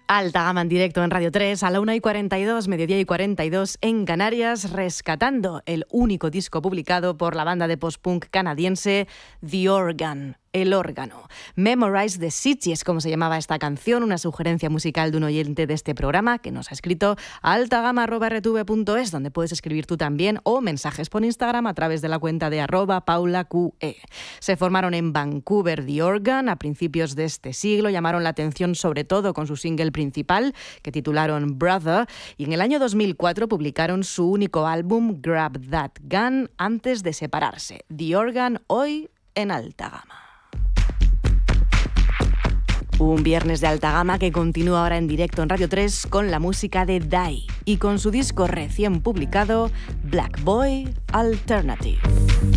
Alta Gama en directo en Radio 3 a la 1:42, mediodía y 42 en Canarias, rescatando el único disco publicado por la banda de post-punk canadiense The Organ. El órgano. Memorize the City es como se llamaba esta canción, una sugerencia musical de un oyente de este programa que nos ha escrito a altagama@rtv.es, donde puedes escribir tú también, o mensajes por Instagram a través de la cuenta de @paulaqe. Se formaron en Vancouver The Organ a principios de este siglo, llamaron la atención sobre todo con su single principal, que titularon Brother, y en el año 2004 publicaron su único álbum Grab That Gun antes de separarse. The Organ, hoy en Alta Gama. Un viernes de alta gama que continúa ahora en directo en Radio 3 con la música de Dai y con su disco recién publicado Black Boy Alternative.